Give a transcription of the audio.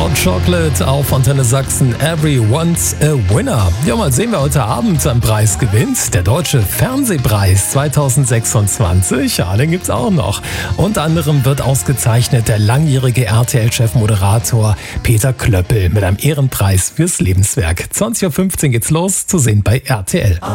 Hot Chocolate auf Antenne Sachsen, Everyone's a Winner. Ja, mal sehen, wer heute Abend einen Preis gewinnt. Der Deutsche Fernsehpreis 2026, ja, den gibt's auch noch. Unter anderem wird ausgezeichnet der langjährige RTL-Chefmoderator Peter Klöppel mit einem Ehrenpreis fürs Lebenswerk. 20.15 Uhr geht's los, zu sehen bei RTL.